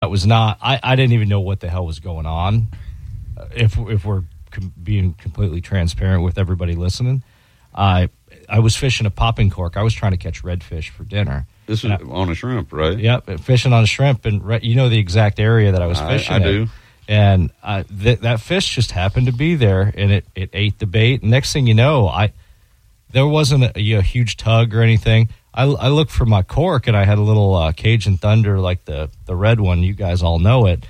that was not. I didn't even know what the hell was going on. If we're being completely transparent with everybody listening, I was fishing a popping cork. I was trying to catch redfish for dinner. This is on a shrimp, right? Yep, fishing on a shrimp, and you know the exact area that I was fishing. I do. And that fish just happened to be there, and it ate the bait. And next thing you know, there wasn't a huge tug or anything. I looked for my cork, and I had a little Cajun Thunder, like the red one. You guys all know it.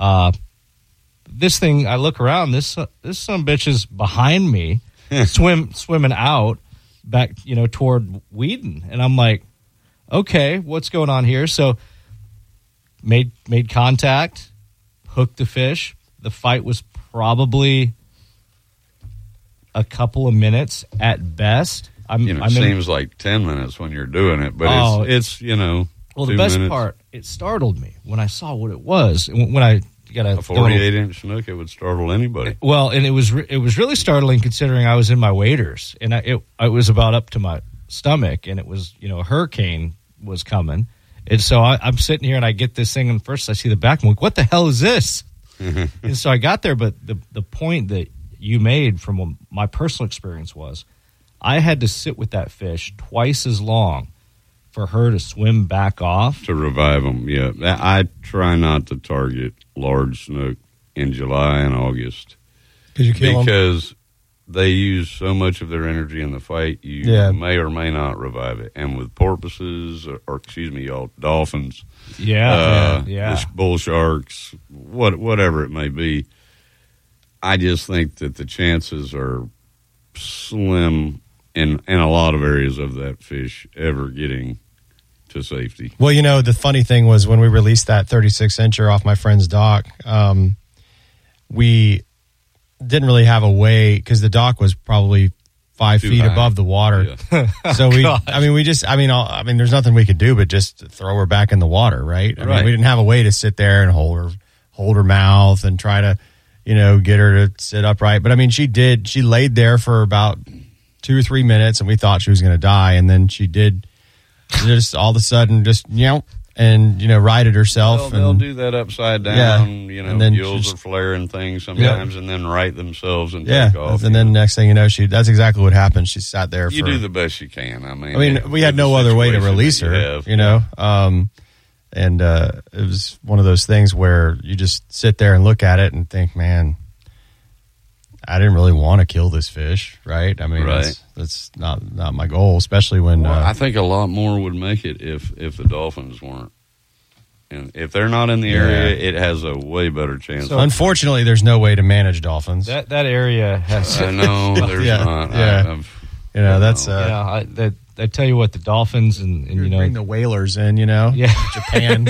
This thing, I look around. This son of a bitch is behind me, swimming out back, toward Whedon, and I'm like, okay, what's going on here? So made contact, hooked the fish. The fight was probably a couple of minutes at best. It seems like 10 minutes when you're doing it, but it's Well, the best part, it startled me when I saw what it was. When I got a 48-inch snook, it would startle anybody. Well, and it was really startling considering I was in my waders, and it was about up to my stomach, and it was a hurricane was coming, and so I'm sitting here and I get this thing, and first I see the back, I'm like, what the hell is this? And so I got there, but the point that you made from my personal experience was I had to sit with that fish twice as long for her to swim back off. To revive them, yeah. I try not to target large snook in July and August. Because they use so much of their energy in the fight, you may or may not revive it. And with porpoises, or dolphins, bull sharks, whatever it may be, I just think that the chances are slim in a lot of areas of that fish ever getting to safety. Well, the funny thing was when we released that 36-incher off my friend's dock, we didn't really have a way because the dock was probably 5 feet above the water. Yeah. So there's nothing we could do but just throw her back in the water, right? I mean, we didn't have a way to sit there and hold her mouth and try to, get her to sit upright. But I mean, she laid there for about 2 or 3 minutes, and we thought she was going to die, and then she did just all of a sudden righted herself. They'll do that upside down, and then gills are flaring things sometimes, and then right themselves and take off. And then next thing you know, that's exactly what happened. She sat there. You do the best you can. I mean, we had no other way to release her, and it was one of those things where you just sit there and look at it and think, man, I didn't really want to kill this fish, right? I mean, that's not my goal, especially when... I think a lot more would make it if the dolphins weren't. And if they're not in the area, it has a way better chance. So unfortunately, there's no way to manage dolphins. That area has... No, there's not. Yeah. I tell you what, the dolphins and bring the whalers in, Japan.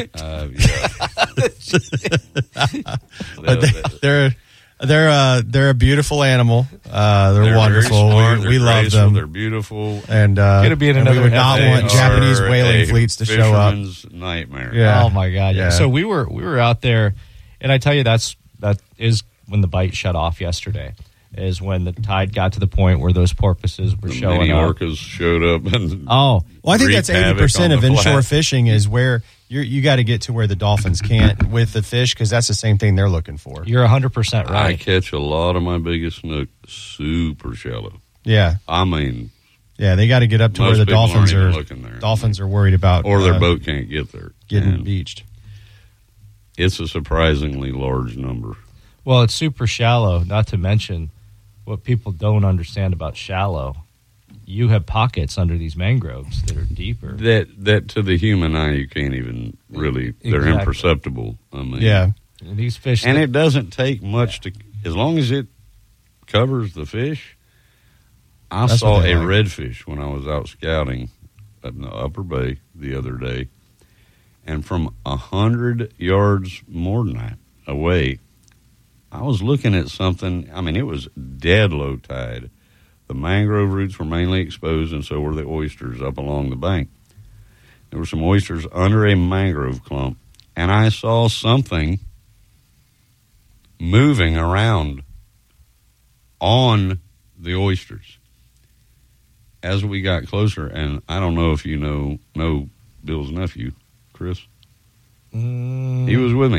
But they're a beautiful animal. They're wonderful. We love them. They're beautiful. And we would not want Japanese whaling fleets to show up. Nightmare. Yeah. Oh my God. Yeah. So we were out there, and I tell you that is when the bite shut off yesterday. Is when the tide got to the point where those porpoises were showing up. Orcas showed up. And I think that's 80% of inshore fishing is where you got to get to where the dolphins can't with the fish, because that's the same thing they're looking for. You're 100% right. I catch a lot of my biggest snook super shallow. Yeah. I mean, they got to get up to where the dolphins are. Dolphins are worried about, or their boat can't get there, getting beached. It's a surprisingly large number. Well, it's super shallow. Not to mention what people don't understand about shallow. You have pockets under these mangroves that are deeper. That to the human eye, you can't even really, they're imperceptible. I mean, And these fish. And it doesn't take much to, as long as it covers the fish. I saw a redfish when I was out scouting up in the Upper Bay the other day. And from 100 yards more than that away, I was looking at something. I mean, it was dead low tide. The mangrove roots were mainly exposed, and so were the oysters up along the bank. There were some oysters under a mangrove clump, and I saw something moving around on the oysters as we got closer. And I don't know if you know Bill's nephew, Chris. He was with me.